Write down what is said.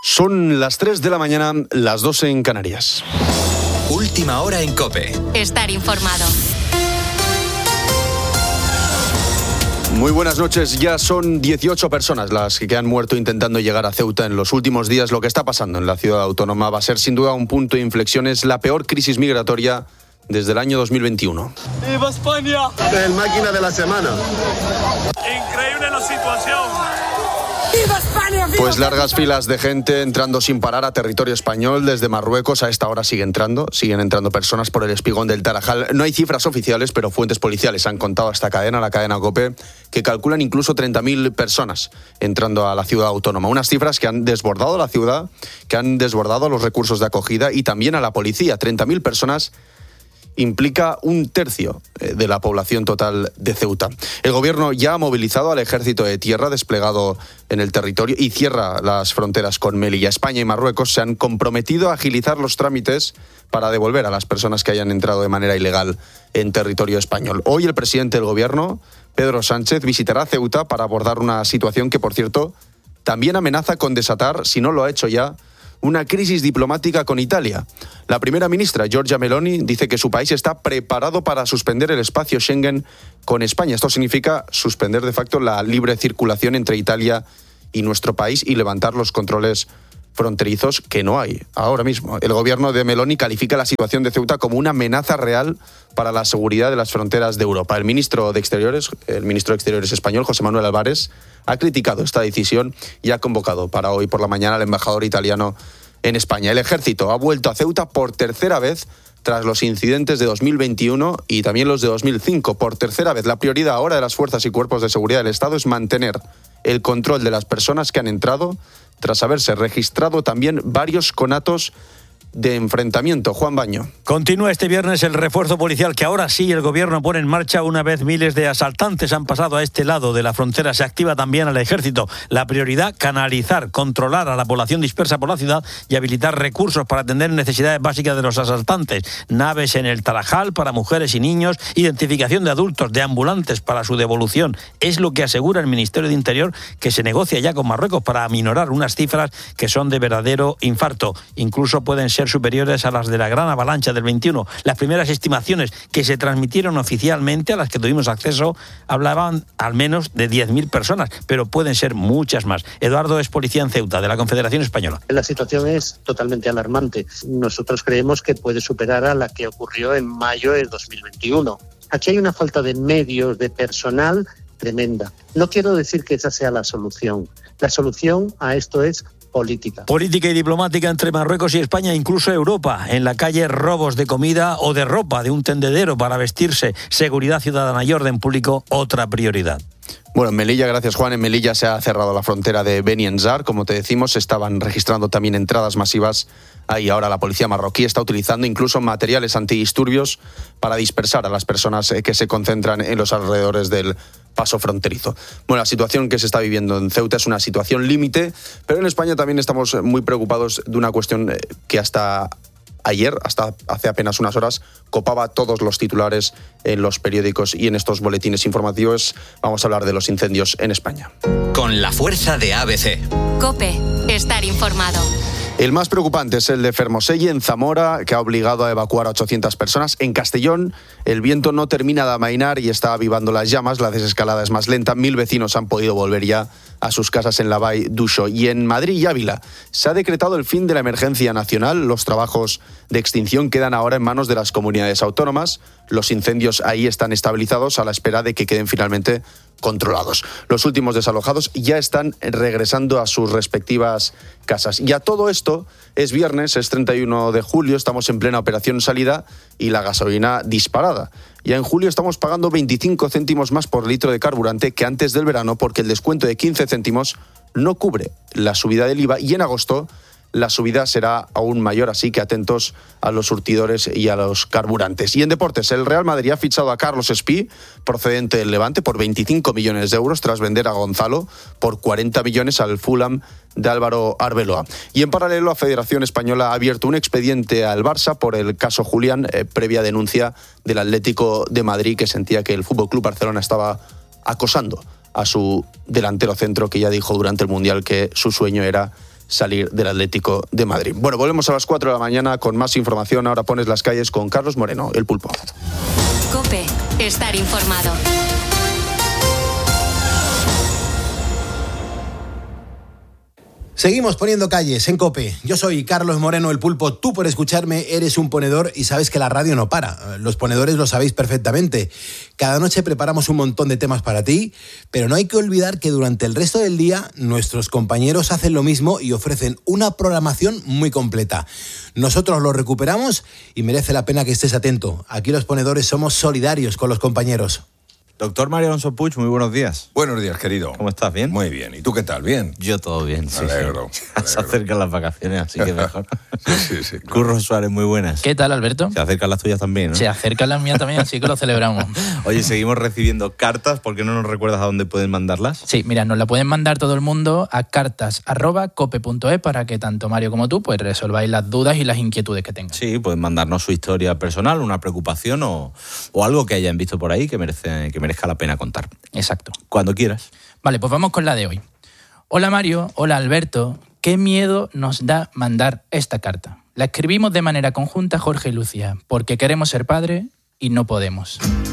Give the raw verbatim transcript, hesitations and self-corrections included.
Son las tres de la mañana, las dos en Canarias. Última hora en COPE. Estar informado. Muy buenas noches. Ya son dieciocho personas las que han muerto intentando llegar a Ceuta en los últimos días. Lo que está pasando en la ciudad autónoma va a ser sin duda un punto de inflexión. Es la peor crisis migratoria desde el año dos mil veintiuno. ¡Viva España! El máquina de la semana. Increíble la situación. ¡Viva España! ¡Viva Pues largas filas de gente entrando sin parar a territorio español desde Marruecos. A esta hora sigue entrando, siguen entrando personas por el espigón del Tarajal. No hay cifras oficiales, pero fuentes policiales han contado a esta cadena, la cadena COPE, que calculan incluso treinta mil personas entrando a la ciudad autónoma. Unas cifras que han desbordado la ciudad, que han desbordado los recursos de acogida y también a la policía. treinta mil personas implica un tercio de la población total de Ceuta. El gobierno ya ha movilizado al ejército de tierra desplegado en el territorio y cierra las fronteras con Melilla. España y Marruecos se han comprometido a agilizar los trámites para devolver a las personas que hayan entrado de manera ilegal en territorio español. Hoy el presidente del gobierno, Pedro Sánchez, visitará Ceuta para abordar una situación que, por cierto, también amenaza con desatar, si no lo ha hecho ya, una crisis diplomática con Italia. La primera ministra, Giorgia Meloni, dice que su país está preparado para suspender el espacio Schengen con España. Esto significa suspender de facto la libre circulación entre Italia y nuestro país y levantar los controles fronterizos que no hay ahora mismo. El gobierno de Meloni califica la situación de Ceuta como una amenaza real para la seguridad de las fronteras de Europa. El ministro de Exteriores, el ministro de Exteriores español, José Manuel Álvarez, ha criticado esta decisión y ha convocado para hoy por la mañana al embajador italiano en España. El ejército ha vuelto a Ceuta por tercera vez tras los incidentes de dos mil veintiuno y también los de dos mil cinco. Por tercera vez, la prioridad ahora de las fuerzas y cuerpos de seguridad del Estado es mantener el control de las personas que han entrado tras haberse registrado también varios conatos de enfrentamiento. Juan Baño. Continúa este viernes el refuerzo policial que ahora sí el gobierno pone en marcha una vez miles de asaltantes han pasado a este lado de la frontera. Se activa también al ejército. La prioridad, canalizar, controlar a la población dispersa por la ciudad y habilitar recursos para atender necesidades básicas de los asaltantes. Naves en el Tarajal para mujeres y niños, identificación de adultos, de ambulantes para su devolución. Es lo que asegura el Ministerio de Interior, que se negocia ya con Marruecos para aminorar unas cifras que son de verdadero infarto. Incluso pueden ser superiores a las de la gran avalancha del veintiuno. Las primeras estimaciones que se transmitieron oficialmente, a las que tuvimos acceso, hablaban al menos de diez mil personas, pero pueden ser muchas más. Eduardo es policía en Ceuta, de la Confederación Española. La situación es totalmente alarmante. Nosotros creemos que puede superar a la que ocurrió en mayo de dos mil veintiuno. Aquí hay una falta de medios, de personal tremenda. No quiero decir que esa sea la solución. La solución a esto es política. Política y diplomática entre Marruecos y España, incluso Europa. En la calle, robos de comida o de ropa de un tendedero para vestirse. Seguridad ciudadana y orden público, otra prioridad. Bueno, en Melilla, gracias Juan, en Melilla se ha cerrado la frontera de Beni Enzar. Como te decimos, se estaban registrando también entradas masivas. Ahí ahora la policía marroquí está utilizando incluso materiales antidisturbios para dispersar a las personas que se concentran en los alrededores del paso fronterizo. Bueno, la situación que se está viviendo en Ceuta es una situación límite, pero en España también estamos muy preocupados de una cuestión que hasta ayer, hasta hace apenas unas horas, copaba todos los titulares en los periódicos y en estos boletines informativos. Vamos a hablar de los incendios en España. Con la fuerza de A B C. COPE. Estar informado. El más preocupante es el de Fermoselle, en Zamora, que ha obligado a evacuar a ochocientas personas. En Castellón, el viento no termina de amainar y está avivando las llamas. La desescalada es más lenta. Mil vecinos han podido volver ya a sus casas en la Vall d'Uixó. Y en Madrid y Ávila se ha decretado el fin de la emergencia nacional. Los trabajos de extinción quedan ahora en manos de las comunidades autónomas. Los incendios ahí están estabilizados a la espera de que queden finalmente controlados. Los últimos desalojados ya están regresando a sus respectivas casas. Y a todo esto es viernes, es treinta y uno de julio, estamos en plena operación salida y la gasolina disparada. Ya en julio estamos pagando veinticinco céntimos más por litro de carburante que antes del verano, porque el descuento de quince céntimos no cubre la subida del I V A y en agosto la subida será aún mayor, así que atentos a los surtidores y a los carburantes. Y en deportes, el Real Madrid ha fichado a Carlos Espí, procedente del Levante, por veinticinco millones de euros, tras vender a Gonzalo por cuarenta millones al Fulham de Álvaro Arbeloa. Y en paralelo, la Federación Española ha abierto un expediente al Barça por el caso Julián, eh, previa denuncia del Atlético de Madrid, que sentía que el F C Barcelona estaba acosando a su delantero centro, que ya dijo durante el Mundial que su sueño era salir del Atlético de Madrid. Bueno, volvemos a las cuatro de la mañana con más información. Ahora pones las calles con Carlos Moreno, el Pulpo. COPE, estar informado. Seguimos poniendo calles en COPE. Yo soy Carlos Moreno, el Pulpo. Tú, por escucharme, eres un ponedor y sabes que la radio no para. Los ponedores lo sabéis perfectamente. Cada noche preparamos un montón de temas para ti, pero no hay que olvidar que durante el resto del día nuestros compañeros hacen lo mismo y ofrecen una programación muy completa. Nosotros lo recuperamos y merece la pena que estés atento. Aquí los ponedores somos solidarios con los compañeros. Doctor Mario Alonso Puig, muy buenos días. Buenos días, querido. ¿Cómo estás? ¿Bien? Muy bien. ¿Y tú qué tal? ¿Bien? Yo todo bien, sí. Me alegro. Sí. Me alegro. Se acercan las vacaciones, así que mejor. sí, sí, sí. Claro. Curro Suárez, muy buenas. ¿Qué tal, Alberto? Se acercan las tuyas también, ¿no? Se acercan las mías también, así que lo celebramos. Oye, seguimos recibiendo cartas. ¿Por qué no nos recuerdas a dónde pueden mandarlas? Sí, mira, nos la pueden mandar todo el mundo a cartas arroba cope punto es para que tanto Mario como tú pues resolváis las dudas y las inquietudes que tengan. Sí, pueden mandarnos su historia personal, una preocupación o, o algo que hayan visto por ahí que, merece, que merezca la pena contar. Exacto. Cuando quieras. Vale, pues vamos con la de hoy. Hola Mario, hola Alberto. Qué miedo nos da mandar esta carta. La escribimos de manera conjunta Jorge y Lucía, porque queremos ser padres y no podemos.